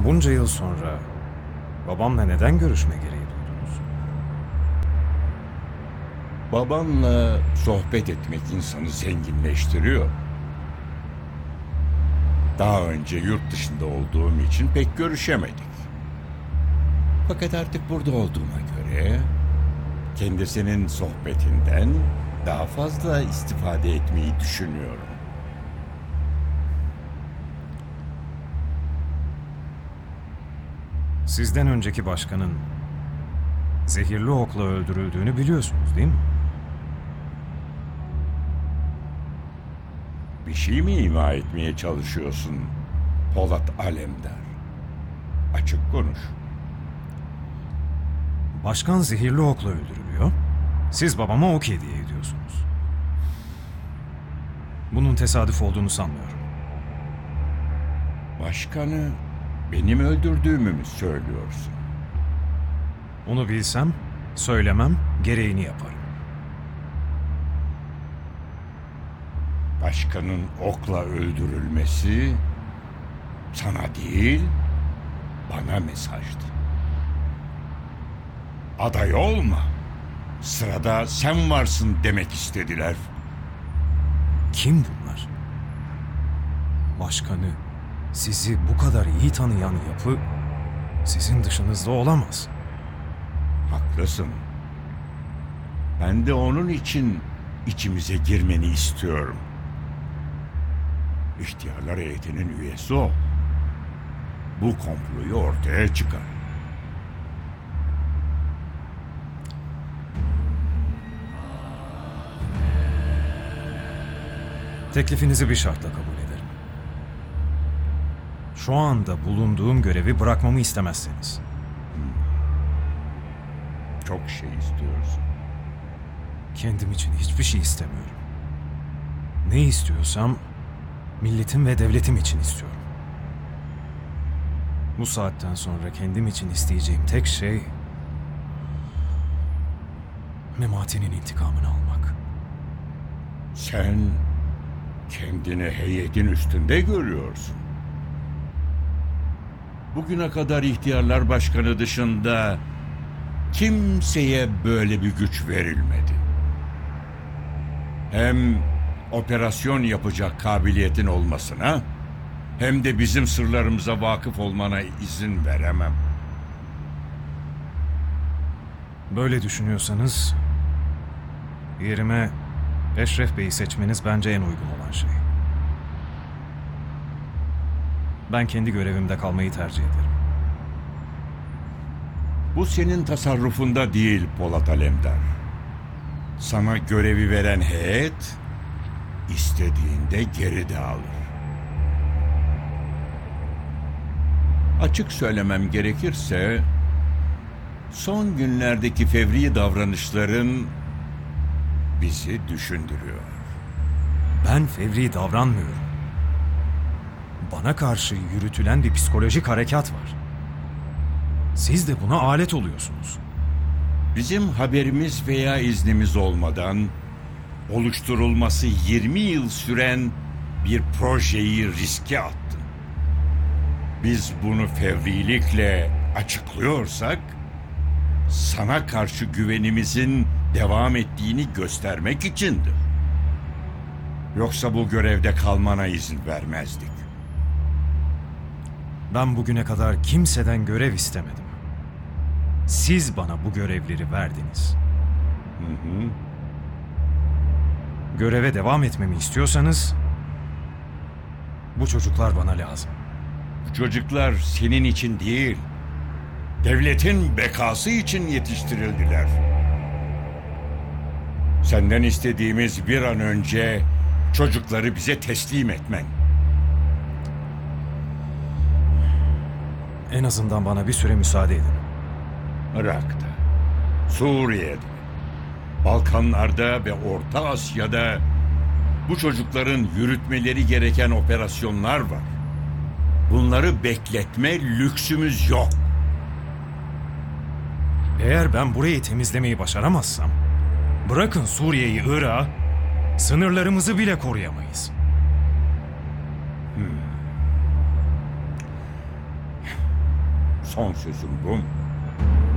Bunca yıl sonra babamla neden görüşme gereği duydunuz? Babanla sohbet etmek insanı zenginleştiriyor. Daha önce yurt dışında olduğum için pek görüşemedik. Fakat artık burada olduğuma göre kendisinin sohbetinden daha fazla istifade etmeyi düşünüyorum. Sizden önceki başkanın zehirli okla öldürüldüğünü biliyorsunuz değil mi? Bir şey mi ima etmeye çalışıyorsun Polat Alemdar? Açık konuş. Başkan zehirli okla öldürülüyor. Siz babama ok hediye ediyorsunuz. Bunun tesadüf olduğunu sanmıyorum. Başkanı benim öldürdüğümü mü söylüyorsun? Onu bilsem, söylemem, gereğini yaparım. Başkanın okla öldürülmesi sana değil, bana mesajdı. Aday olma, sırada sen varsın demek istediler. Kim bunlar? Başkanı, sizi bu kadar iyi tanıyan yapı sizin dışınızda olamaz. Haklısın. Ben de onun için içimize girmeni istiyorum. İhtiyarlar heyetinin üyesi ol. Bu komployu ortaya çıkar. Teklifinizi bir şartla kabul ederim. Şu anda bulunduğum görevi bırakmamı istemezseniz. Çok şey istiyorsun. Kendim için hiçbir şey istemiyorum. Ne istiyorsam milletim ve devletim için istiyorum. Bu saatten sonra kendim için isteyeceğim tek şey Memati'nin intikamını almak. Sen kendini heyetin üstünde görüyorsun. Bugüne kadar ihtiyarlar başkanı dışında kimseye böyle bir güç verilmedi. Hem operasyon yapacak kabiliyetin olmasına hem de bizim sırlarımıza vakıf olmana izin veremem. Böyle düşünüyorsanız yerime Eşref Bey'i seçmeniz bence en uygun olan şey. Ben kendi görevimde kalmayı tercih ederim. Bu senin tasarrufunda değil Polat Alemdar. Sana görevi veren heyet istediğinde geri de alır. Açık söylemem gerekirse son günlerdeki fevri davranışların bizi düşündürüyor. Ben fevri davranmıyorum. Bana karşı yürütülen bir psikolojik harekat var. Siz de buna alet oluyorsunuz. Bizim haberimiz veya iznimiz olmadan oluşturulması 20 yıl süren bir projeyi riske attın. Biz bunu fevrilikle açıklıyorsak sana karşı güvenimizin devam ettiğini göstermek içindir. Yoksa bu görevde kalmana izin vermezdik. Ben bugüne kadar kimseden görev istemedim. Siz bana bu görevleri verdiniz. Göreve devam etmemi istiyorsanız bu çocuklar bana lazım. Bu çocuklar senin için değil, devletin bekası için yetiştirildiler. Senden istediğimiz bir an önce çocukları bize teslim etmen. En azından bana bir süre müsaade edin. Irak'ta, Suriye'de, Balkanlar'da ve Orta Asya'da bu çocukların yürütmeleri gereken operasyonlar var. Bunları bekletme lüksümüz yok. Eğer ben burayı temizlemeyi başaramazsam, bırakın Suriye'yi, Irak'ı, sınırlarımızı bile koruyamayız. son sözüm bu.